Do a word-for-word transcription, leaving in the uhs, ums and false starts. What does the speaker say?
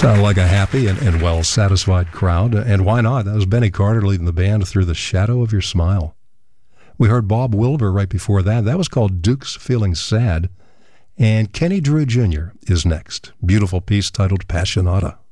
Sounded like a happy and, and well-satisfied crowd. And why not? That was Benny Carter leading the band Through the Shadow of Your Smile. We heard Bob Wilber right before that. That was called Duke's Feeling Sad. And Kenny Drew Junior is next. Beautiful piece titled Passionata.